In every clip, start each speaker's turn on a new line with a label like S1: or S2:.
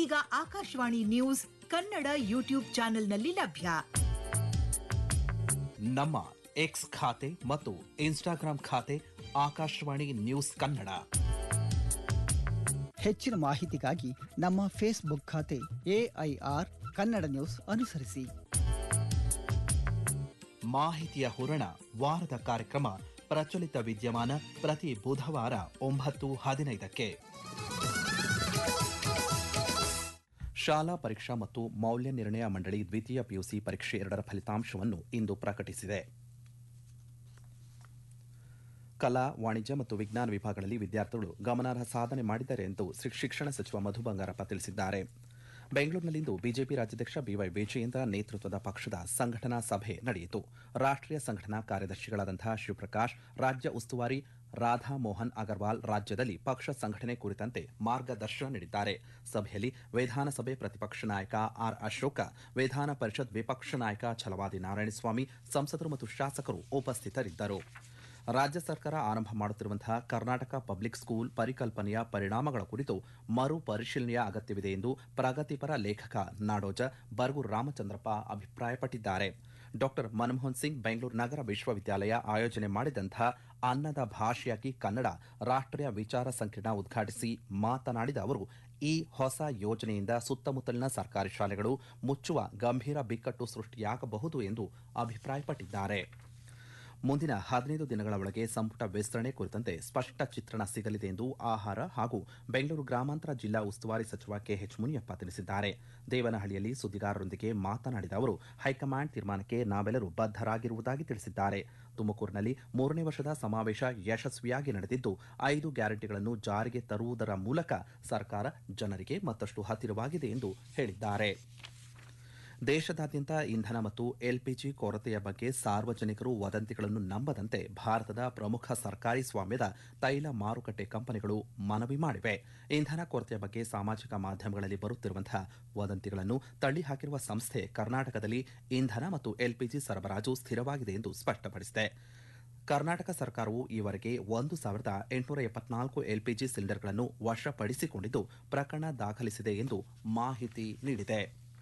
S1: ಈಗ Akashvani news Kannada YouTube ಚಾನೆಲ್ನಲ್ಲಿ ಲಭ್ಯ.
S2: ನಮ್ಮ ಎಕ್ಸ್ ಖಾತೆ ಮತ್ತು ಇನ್ಸ್ಟಾಗ್ರಾಂ ಖಾತೆ ಆಕಾಶವಾಣಿ ನ್ಯೂಸ್ ಕನ್ನಡ.
S3: ಹೆಚ್ಚಿನ ಮಾಹಿತಿಗಾಗಿ ನಮ್ಮ ಫೇಸ್ಬುಕ್ ಖಾತೆ AIR ಕನ್ನಡ ನ್ಯೂಸ್ ಅನುಸರಿಸಿ.
S2: ಮಾಹಿತಿಯ ಹೂರಣ ವಾರದ ಕಾರ್ಯಕ್ರಮ ಪ್ರಚಲಿತ ವಿದ್ಯಮಾನ ಪ್ರತಿ ಬುಧವಾರ 9:15ಕ್ಕೆ. ಶಾಲಾ ಪರೀಕ್ಷಾ ಮತ್ತು ಮೌಲ್ಯ ನಿರ್ಣಯ ಮಂಡಳಿ ದ್ವಿತೀಯ PUC ಪರೀಕ್ಷೆ 2ರ ಫಲಿತಾಂಶವನ್ನು ಇಂದು ಪ್ರಕಟಿಸಿದೆ. ಕಲಾ, ವಾಣಿಜ್ಯ ಮತ್ತು ವಿಜ್ಞಾನ ವಿಭಾಗಗಳಲ್ಲಿ ವಿದ್ಯಾರ್ಥಿಗಳು ಗಮನಾರ್ಹ ಸಾಧನೆ ಮಾಡಿದ್ದಾರೆ ಎಂದು ಶಿಕ್ಷಣ ಸಚಿವ ಮಧು ಬಂಗಾರಪ್ಪ ತಿಳಿಸಿದ್ದಾರೆ. ಬೆಂಗಳೂರಿನಲ್ಲಿಂದು ಬಿಜೆಪಿ ರಾಜ್ಯಾಧ್ಯಕ್ಷ BY ವಿಜಯೇಂದ್ರ ನೇತೃತ್ವದ ಪಕ್ಷದ ಸಂಘಟನಾ ಸಭೆ ನಡೆಯಿತು. ರಾಷ್ಟ್ರೀಯ ಸಂಘಟನಾ ಕಾರ್ಯದರ್ಶಿಗಳಾದಂತಹ ಶಿವಪ್ರಕಾಶ್, ರಾಜ್ಯ ಉಸ್ತುವಾರಿ ರಾಧಾ ಮೋಹನ್ ಅಗರ್ವಾಲ್ ರಾಜ್ಯದಲ್ಲಿ ಪಕ್ಷ ಸಂಘಟನೆ ಕುರಿತಂತೆ ಮಾರ್ಗದರ್ಶನ ನೀಡಿದ್ದಾರೆ. ಸಭೆಯಲ್ಲಿ ವಿಧಾನಸಭೆ ಪ್ರತಿಪಕ್ಷ ನಾಯಕ ಆರ್ ಅಶೋಕ, ವಿಧಾನ ಪರಿಷತ್ ವಿಪಕ್ಷ ನಾಯಕ ಛಲವಾದಿ ನಾರಾಯಣಸ್ವಾಮಿ, ಸಂಸದರು ಮತ್ತು ಶಾಸಕರು ಉಪಸ್ಥಿತರಿದ್ದರು. ರಾಜ್ಯ ಸರ್ಕಾರ ಆರಂಭ ಮಾಡುತ್ತಿರುವಂತಹ ಕರ್ನಾಟಕ ಪಬ್ಲಿಕ್ ಸ್ಕೂಲ್ ಪರಿಕಲ್ಪನೆಯ ಪರಿಣಾಮಗಳ ಕುರಿತು ಮರು ಪರಿಶೀಲನೆಯ ಅಗತ್ಯವಿದೆ ಎಂದು ಪ್ರಗತಿಪರ ಲೇಖಕ ನಾಡೋಜ ಬರಗೂರು ರಾಮಚಂದ್ರಪ್ಪ ಅಭಿಪ್ರಾಯಪಟ್ಟಿದ್ದಾರೆ. ಡಾ ಮನಮೋಹನ್ ಸಿಂಗ್ ಬೆಂಗಳೂರು ನಗರ ವಿಶ್ವವಿದ್ಯಾಲಯ ಆಯೋಜನೆ ಮಾಡಿದಂತಹ ಅನ್ನದ ಭಾಷೆಯಾಗಿ ಕನ್ನಡ ರಾಷ್ಟ್ರೀಯ ವಿಚಾರ ಸಂಕಿರಣ ಉದ್ಘಾಟಿಸಿ ಮಾತನಾಡಿದ ಅವರು, ಈ ಹೊಸ ಯೋಜನೆಯಿಂದ ಸುತ್ತಮುತ್ತಲಿನ ಸರ್ಕಾರಿ ಶಾಲೆಗಳು ಮುಚ್ಚುವ ಗಂಭೀರ ಬಿಕ್ಕಟ್ಟು ಸೃಷ್ಟಿಯಾಗಬಹುದು ಎಂದು ಅಭಿಪ್ರಾಯಪಟ್ಟಿದ್ದಾರೆ. ಮುಂದಿನ 15 ದಿನಗಳ ಒಳಗೆ ಸಂಪುಟ ವಿಸ್ತರಣೆ ಕುರಿತಂತೆ ಸ್ಪಷ್ಟ ಚಿತ್ರಣ ಸಿಗಲಿದೆ ಎಂದು ಆಹಾರ ಹಾಗೂ ಬೆಂಗಳೂರು ಗ್ರಾಮಾಂತರ ಜಿಲ್ಲಾ ಉಸ್ತುವಾರಿ ಸಚಿವ KH ಮುನಿಯಪ್ಪ ತಿಳಿಸಿದ್ದಾರೆ. ದೇವನಹಳ್ಳಿಯಲ್ಲಿ ಸುದ್ದಿಗಾರರೊಂದಿಗೆ ಮಾತನಾಡಿದ ಅವರು, ಹೈಕಮಾಂಡ್ ತೀರ್ಮಾನಕ್ಕೆ ನಾವೆಲ್ಲರೂ ಬದ್ಧರಾಗಿರುವುದಾಗಿ ತಿಳಿಸಿದ್ದಾರೆ. ತುಮಕೂರಿನಲ್ಲಿ 3ನೇ ವರ್ಷದ ಸಮಾವೇಶ ಯಶಸ್ವಿಯಾಗಿ ನಡೆದಿದ್ದು 5 ಗ್ಯಾರಂಟಿಗಳನ್ನು ಜಾರಿಗೆ ತರುವುದರ ಮೂಲಕ ಸರ್ಕಾರ ಜನರಿಗೆ ಮತ್ತಷ್ಟು ಹತ್ತಿರವಾಗಿದೆ ಎಂದು ಹೇಳಿದ್ದಾರೆ. ದೇಶದಾದ್ಯಂತ ಇಂಧನ ಮತ್ತು LPG ಕೊರತೆಯ ಬಗ್ಗೆ ಸಾರ್ವಜನಿಕರು ವದಂತಿಗಳನ್ನು ನಂಬದಂತೆ ಭಾರತದ ಪ್ರಮುಖ ಸರ್ಕಾರಿ ಸ್ವಾಮ್ಯದ ತೈಲ ಮಾರುಕಟ್ಟೆ ಕಂಪನಿಗಳು ಮನವಿ ಮಾಡಿವೆ. ಇಂಧನ ಕೊರತೆಯ ಬಗ್ಗೆ ಸಾಮಾಜಿಕ ಮಾಧ್ಯಮಗಳಲ್ಲಿ ಬರುತ್ತಿರುವಂತಹ ವದಂತಿಗಳನ್ನು ತಳ್ಳಿಹಾಕಿರುವ ಸಂಸ್ಥೆ ಕರ್ನಾಟಕದಲ್ಲಿ ಇಂಧನ ಮತ್ತು LPG ಸರಬರಾಜು ಸ್ಥಿರವಾಗಿದೆ ಎಂದು ಸ್ಪಷ್ಟಪಡಿಸಿದೆ. ಕರ್ನಾಟಕ ಸರ್ಕಾರವು ಈವರೆಗೆ 1,874 LPG ಸಿಲಿಂಡರ್ಗಳನ್ನು ವಶಪಡಿಸಿಕೊಂಡಿದ್ದು ಪ್ರಕರಣ ದಾಖಲಿಸಿದೆ ಎಂದು ಮಾಹಿತಿ ನೀಡಿದೆ.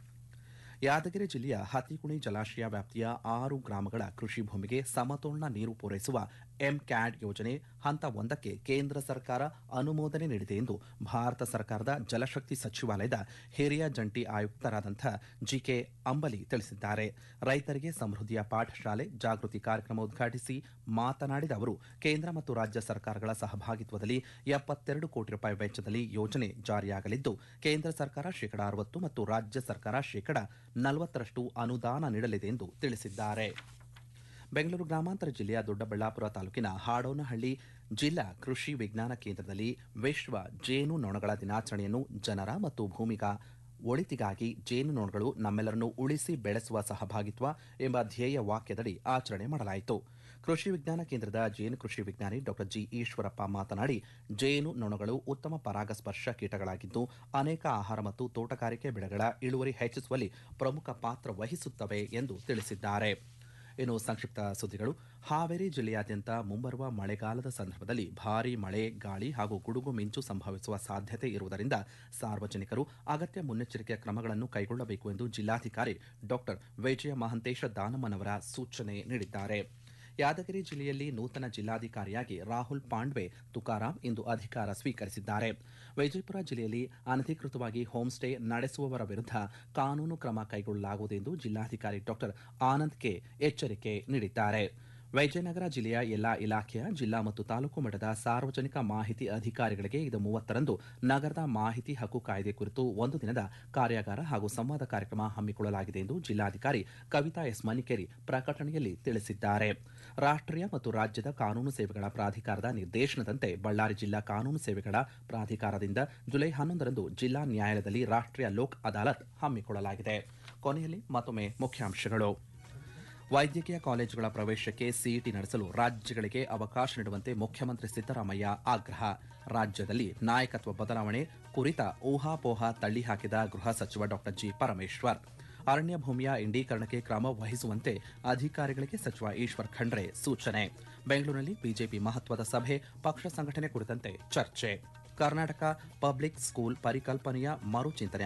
S2: ಯಾದಗಿರಿ ಜಿಲ್ಲೆಯ ಹತಿಕುಣಿ ಜಲಾಶಯ ವ್ಯಾಪ್ತಿಯ 6 ಗ್ರಾಮಗಳ ಕೃಷಿ ಭೂಮಿಗೆ ಸಮತೋಲನ ನೀರು ಪೂರೈಸುವ MCAD ಯೋಜನೆ ಹಂತ 1ಕ್ಕೆ ಕೇಂದ್ರ ಸರ್ಕಾರ ಅನುಮೋದನೆ ನೀಡಿದೆ ಎಂದು ಭಾರತ ಸರ್ಕಾರದ ಜಲಶಕ್ತಿ ಸಚಿವಾಲಯದ ಹಿರಿಯ ಜಂಟಿ ಆಯುಕ್ತರಾದಂಥ GK ಅಂಬಲಿ ತಿಳಿಸಿದ್ದಾರೆ. ರೈತರಿಗೆ ಸಮೃದ್ಧಿಯ ಪಾಠಶಾಲೆ ಜಾಗೃತಿ ಕಾರ್ಯಕ್ರಮ ಉದ್ಘಾಟಿಸಿ ಮಾತನಾಡಿದ ಅವರು, ಕೇಂದ್ರ ಮತ್ತು ರಾಜ್ಯ ಸರ್ಕಾರಗಳ ಸಹಭಾಗಿತ್ವದಲ್ಲಿ 72 ಕೋಟಿ ರೂಪಾಯಿ ವೆಚ್ಚದಲ್ಲಿ ಯೋಜನೆ ಜಾರಿಯಾಗಲಿದ್ದು, ಕೇಂದ್ರ ಸರ್ಕಾರ ಶೇಕಡಾ 60 ಮತ್ತು ರಾಜ್ಯ ಸರ್ಕಾರ ಶೇಕಡಾ 40ರಷ್ಟು ಅನುದಾನ ನೀಡಲಿದೆ ಎಂದು ತಿಳಿಸಿದ್ದಾರೆ. ಬೆಂಗಳೂರು ಗ್ರಾಮಾಂತರ ಜಿಲ್ಲೆಯ ದೊಡ್ಡಬಳ್ಳಾಪುರ ತಾಲೂಕಿನ ಹಾಡೋನಹಳ್ಳಿ ಜಿಲ್ಲಾ ಕೃಷಿ ವಿಜ್ಞಾನ ಕೇಂದ್ರದಲ್ಲಿ ವಿಶ್ವ ಜೇನು ನೊಣಗಳ ದಿನಾಚರಣೆಯನ್ನು ಜನರ ಮತ್ತು ಭೂಮಿಗ ಒಳಿತಿಗಾಗಿ ಜೇನುನೊಣಗಳು ನಮ್ಮೆಲ್ಲರನ್ನು ಉಳಿಸಿ ಬೆಳೆಸುವ ಸಹಭಾಗಿತ್ವ ಎಂಬ ಧ್ಯೇಯ ವಾಕ್ಯದಡಿ ಆಚರಣೆ ಮಾಡಲಾಯಿತು. ಕೃಷಿ ವಿಜ್ಞಾನ ಕೇಂದ್ರದ ಜೇನು ಕೃಷಿ ವಿಜ್ಞಾನಿ ಡಾ G ಈಶ್ವರಪ್ಪ ಮಾತನಾಡಿ, ಜೇನು ನೊಣಗಳು ಉತ್ತಮ ಪರಾಗಸ್ಪರ್ಶ ಕೀಟಗಳಾಗಿದ್ದು ಅನೇಕ ಆಹಾರ ಮತ್ತು ತೋಟಗಾರಿಕೆ ಬೆಳೆಗಳ ಇಳುವರಿ ಹೆಚ್ಚಿಸುವಲ್ಲಿ ಪ್ರಮುಖ ಪಾತ್ರ ವಹಿಸುತ್ತವೆ ಎಂದು ತಿಳಿಸಿದ್ದಾರೆ. ಇನ್ನು ಸಂಕ್ಷಿಪ್ತ ಸುದ್ದಿಗಳು. ಹಾವೇರಿ ಜಿಲ್ಲೆಯಾದ್ಯಂತ ಮುಂಬರುವ ಮಳೆಗಾಲದ ಸಂದರ್ಭದಲ್ಲಿ ಭಾರೀ ಮಳೆ, ಗಾಳಿ ಹಾಗೂ ಗುಡುಗು ಮಿಂಚು ಸಂಭವಿಸುವ ಸಾಧ್ಯತೆ ಇರುವುದರಿಂದ ಸಾರ್ವಜನಿಕರು ಅಗತ್ಯ ಮುನ್ನೆಚ್ಚರಿಕೆಯ ಕ್ರಮಗಳನ್ನು ಕೈಗೊಳ್ಳಬೇಕು ಎಂದು ಜಿಲ್ಲಾಧಿಕಾರಿ ಡಾ ವಿಜಯ ಮಹಾಂತೇಶ ದಾನಮ್ಮನವರ ಸೂಚನೆ ನೀಡಿದ್ದಾರೆ. ಯಾದಗಿರಿ ಜಿಲ್ಲೆಯಲ್ಲಿ ನೂತನ ಜಿಲ್ಲಾಧಿಕಾರಿಯಾಗಿ ರಾಹುಲ್ ಪಾಂಡ್ವೆ ತುಕಾರಾಂ ಇಂದು ಅಧಿಕಾರ ಸ್ವೀಕರಿಸಿದ್ದಾರೆ. ವಿಜಯಪುರ ಜಿಲ್ಲೆಯಲ್ಲಿ ಅನಧಿಕೃತವಾಗಿ ಹೋಂ ಸ್ಟೇ ನಡೆಸುವವರ ವಿರುದ್ಧ ಕಾನೂನು ಕ್ರಮ ಕೈಗೊಳ್ಳಲಾಗುವುದು ಎಂದು ಜಿಲ್ಲಾಧಿಕಾರಿ ಡಾ ಆನಂದ್ ಕೆ ಎಚ್ಚರಿಕೆ ನೀಡಿದ್ದಾರೆ. ವಿಜಯನಗರ ಜಿಲ್ಲೆಯ ಎಲ್ಲಾ ಇಲಾಖೆಯ ಜಿಲ್ಲಾ ಮತ್ತು ತಾಲೂಕು ಮಟ್ಟದ ಸಾರ್ವಜನಿಕ ಮಾಹಿತಿ ಅಧಿಕಾರಿಗಳಿಗೆ ಇದು 30ರಂದು ನಗರದ ಮಾಹಿತಿ ಹಕ್ಕು ಕಾಯ್ದೆ ಕುರಿತು 1 ದಿನದ ಕಾರ್ಯಾಗಾರ ಹಾಗೂ ಸಂವಾದ ಕಾರ್ಯಕ್ರಮ ಹಮ್ಮಿಕೊಳ್ಳಲಾಗಿದೆ ಎಂದು ಜಿಲ್ಲಾಧಿಕಾರಿ ಕವಿತಾ ಎಸ್ ಮನಿಕೇರಿ ಪ್ರಕಟಣೆಯಲ್ಲಿ ತಿಳಿಸಿದ್ದಾರೆ. ರಾಷ್ಟ್ರೀಯ ಮತ್ತು ರಾಜ್ಯದ ಕಾನೂನು ಸೇವೆಗಳ ಪ್ರಾಧಿಕಾರದ ನಿರ್ದೇಶನದಂತೆ ಬಳ್ಳಾರಿ ಜಿಲ್ಲಾ ಕಾನೂನು ಸೇವೆಗಳ ಪ್ರಾಧಿಕಾರದಿಂದ ಜುಲೈ 11ರಂದು ಜಿಲ್ಲಾ ನ್ಯಾಯಾಲಯದಲ್ಲಿ ರಾಷ್ಟ್ರೀಯ ಲೋಕ್ ಅದಾಲತ್ ಹಮ್ಮಿಕೊಳ್ಳಲಾಗಿದೆ. ಕೊನೆಯಲ್ಲಿ ಮತ್ತೊಮ್ಮೆ ಮುಖ್ಯಾಂಶಗಳು. ವೈದ್ಯಕೀಯ ಕಾಲೇಜುಗಳ ಪ್ರವೇಶಕ್ಕೆ ಸಿಇಟಿ ನಡೆಸಲು ರಾಜ್ಯಗಳಿಗೆ ಅವಕಾಶ ನೀಡುವಂತೆ ಮುಖ್ಯಮಂತ್ರಿ ಸಿದ್ದರಾಮಯ್ಯ ಆಗ್ರಹ. ರಾಜ್ಯದಲ್ಲಿ ನಾಯಕತ್ವ ಬದಲಾವಣೆ ಕುರಿತ ಊಹಾಪೋಹ ತಳ್ಳಿಹಾಕಿದ ಗೃಹ ಸಚಿವ ಡಾ ಜಿ ಪರಮೇಶ್ವರ್. ಅರಣ್ಯ ಭೂಮಿಯ ಇಂಡೀಕರಣಕ್ಕೆ ಕ್ರಮ ವಹಿಸುವಂತೆ ಅಧಿಕಾರಿಗಳಿಗೆ ಸಚಿವ ಈಶ್ವರ್ ಖಂಡ್ರೆ ಸೂಚನೆ. ಬೆಂಗಳೂರಿನಲ್ಲಿ ಬಿಜೆಪಿ ಮಹತ್ವದ ಸಭೆ, ಪಕ್ಷ ಸಂಘಟನೆ ಕುರಿತಂತೆ ಚರ್ಚೆ. ಕರ್ನಾಟಕ ಪಬ್ಲಿಕ್ ಸ್ಕೂಲ್ ಪರಿಕಲ್ಪನೆಯ ಮರುಚಿಂತನೆ